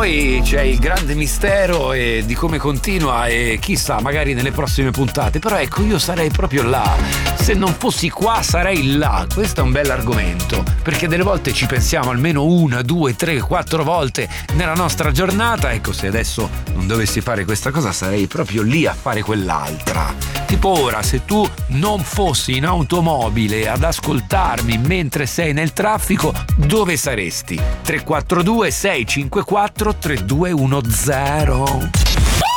poi c'è il grande mistero di come continua, e chissà, magari nelle prossime puntate. Però ecco, io sarei proprio là. Se non fossi qua sarei là. Questo è un bell'argomento, perché delle volte ci pensiamo almeno 1, 2, 3, 4 volte nella nostra giornata. Ecco, se adesso non dovessi fare questa cosa sarei proprio lì a fare quell'altra. Tipo ora, se tu non fossi in automobile ad ascoltarmi mentre sei nel traffico, dove saresti? 342 654 3210.